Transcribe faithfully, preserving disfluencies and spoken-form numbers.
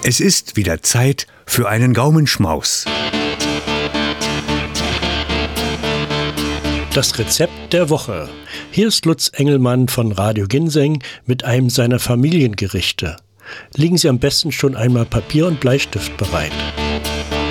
Es ist wieder Zeit für einen Gaumenschmaus. Das Rezept der Woche. Hier ist Lutz Engelmann von Radio Ginseng mit einem seiner Familiengerichte. Legen Sie am besten schon einmal Papier und Bleistift bereit.